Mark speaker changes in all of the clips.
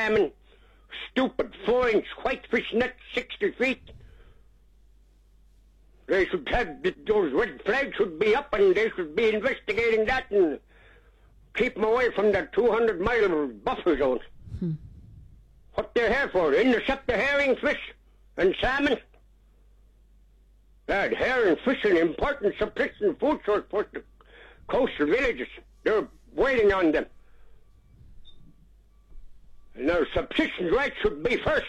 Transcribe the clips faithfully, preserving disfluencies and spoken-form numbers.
Speaker 1: salmon, stupid four-inch whitefish nets, sixty feet. They should have, those red flags should be up and they should be investigating that and keep them away from the two hundred mile buffer zone.
Speaker 2: Hmm.
Speaker 1: What they're here for, intercept the herring fish and salmon. That herring fish is an important subsistence food source for the coastal villages. They're waiting on them. And their subsistence rights should be first.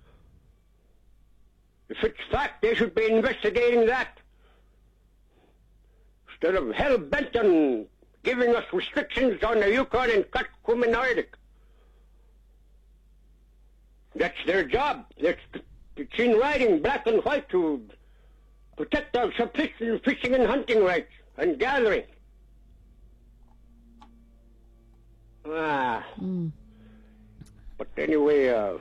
Speaker 1: If it's fact, they should be investigating that. Instead of hell-bent on giving us restrictions on the Yukon and Kuskokwim and Arctic. That's their job. That's, it's in writing, black and white, to protect our subsistence fishing and hunting rights and gathering. Ah.
Speaker 2: Mm.
Speaker 1: But anyway, uh,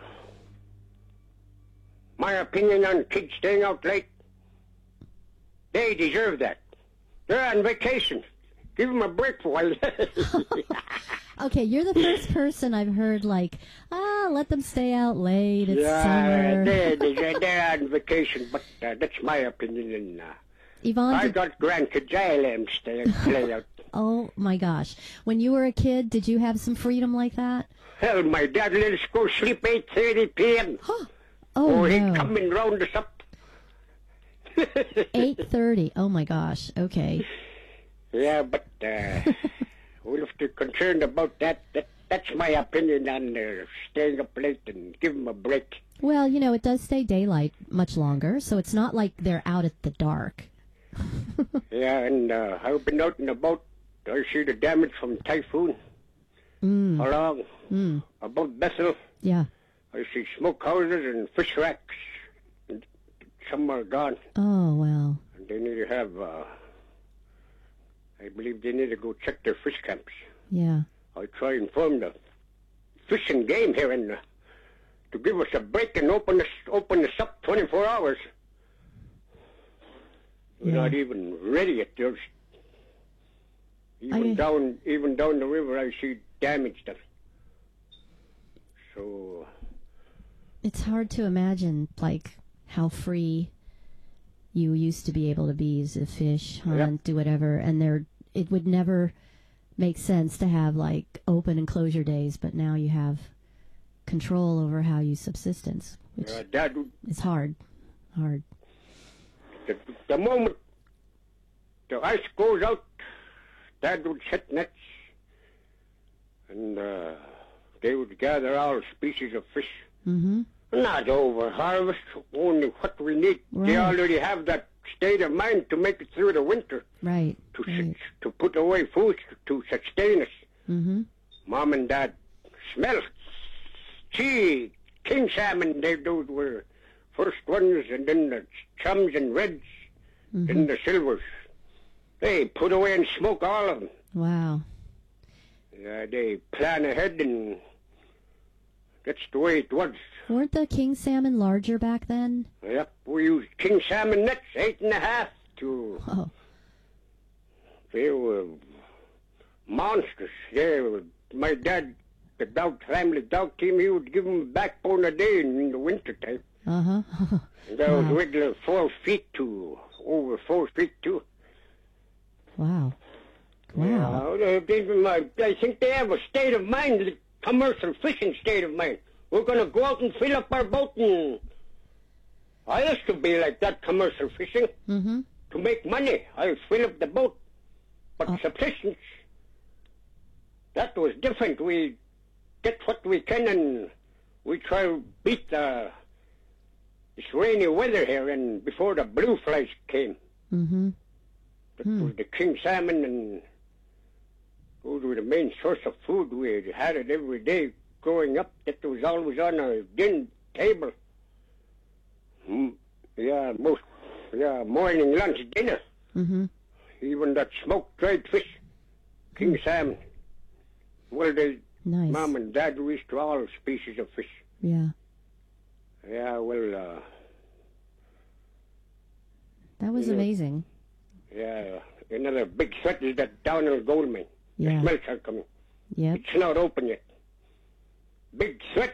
Speaker 1: my opinion on kids staying out late, they deserve that. They're on vacation. Give them a break for a while.
Speaker 2: Okay, you're the first person I've heard like, ah, let them stay out late. It's
Speaker 1: yeah,
Speaker 2: summer.
Speaker 1: They're, they're, they're on vacation, but uh, that's my opinion. And uh,
Speaker 2: Yvonne,
Speaker 1: I
Speaker 2: did-
Speaker 1: got grandkids. I let them stay play out.
Speaker 2: oh my gosh. When you were a kid, did you have some freedom like that?
Speaker 1: Hell, my dad let us go sleep eight thirty p.m.
Speaker 2: Huh. Oh,
Speaker 1: or he'd
Speaker 2: no.
Speaker 1: come and round us up.
Speaker 2: eight thirty. Oh my gosh. Okay.
Speaker 1: Yeah, but uh, well, if they're concerned about that, that that's my opinion on uh, staying up late and give them a break.
Speaker 2: Well, you know, it does stay daylight much longer, so it's not like they're out at the dark.
Speaker 1: Yeah, and uh, I've been out and about. I see the damage from typhoon.
Speaker 2: Mm.
Speaker 1: Along
Speaker 2: Mm.
Speaker 1: above Bethel,
Speaker 2: Yeah.
Speaker 1: I see smoke houses and fish racks. And some are gone.
Speaker 2: Oh, well.
Speaker 1: And they need to have, uh, I believe they need to go check their fish camps.
Speaker 2: Yeah.
Speaker 1: I try and inform the fishing game here and uh, to give us a break and open us open us up twenty-four hours. We're
Speaker 2: Yeah.
Speaker 1: not even ready yet. There's even
Speaker 2: I-
Speaker 1: down even down the river I see damage done. So
Speaker 2: It's hard to imagine, like, how free you used to be able to be as a fish, hunt, do whatever, and there, it would never make sense to have, like, open and closure days, but now you have control over how you subsistence, which
Speaker 1: uh, Dad,
Speaker 2: is hard. Hard.
Speaker 1: the, the moment the ice goes out, Dad would set nets, and uh, they would gather all species of fish.
Speaker 2: Mm-hmm.
Speaker 1: Not over harvest, only what we need.
Speaker 2: Right.
Speaker 1: They already have that state of mind to make it through the winter,
Speaker 2: Right.
Speaker 1: to
Speaker 2: right.
Speaker 1: su- to put away food to sustain us.
Speaker 2: Mm-hmm.
Speaker 1: Mom and Dad smell. Gee, king salmon, they those were first ones, and then the chums and reds,
Speaker 2: Mm-hmm.
Speaker 1: then the silvers. They put away and smoke all of them.
Speaker 2: Wow.
Speaker 1: Yeah, they plan ahead, and that's the way it was.
Speaker 2: Weren't the king salmon larger back then?
Speaker 1: Yep, we used king salmon nets, eight and a half to.
Speaker 2: Oh.
Speaker 1: They were monsters. They were, my dad, the dog family dog team, he would give them a backbone a day in, in the winter time.
Speaker 2: Uh-huh.
Speaker 1: And that was
Speaker 2: Wow.
Speaker 1: regular four feet to over four feet too.
Speaker 2: Wow. Wow.
Speaker 1: Yeah, they, they, I think they have a state of mind, the commercial fishing state of mind. We're going to go out and fill up our boat, and I used to be like that, commercial fishing.
Speaker 2: Mm-hmm.
Speaker 1: To make money, I fill up the boat. But
Speaker 2: Oh.
Speaker 1: subsistence, that was different. We get what we can, and we try to beat the, this rainy weather here, and before the blue flies came.
Speaker 2: Mm-hmm.
Speaker 1: That
Speaker 2: Hmm.
Speaker 1: was the king salmon, and those were the main source of food. We had it every day growing up. That was always on our dinner table. Mm, yeah, most, yeah, morning, lunch, dinner.
Speaker 2: Mm-hmm.
Speaker 1: Even that smoked dried fish, king salmon. Well, they,
Speaker 2: Nice.
Speaker 1: Mom and Dad used to all species of fish.
Speaker 2: Yeah.
Speaker 1: Yeah, well, uh,
Speaker 2: That was
Speaker 1: Yeah.
Speaker 2: amazing.
Speaker 1: yeah, another big threat is that Downhill gold mine.
Speaker 2: Yeah.
Speaker 1: The smelts are coming.
Speaker 2: Yep.
Speaker 1: It's not open yet. Big threat.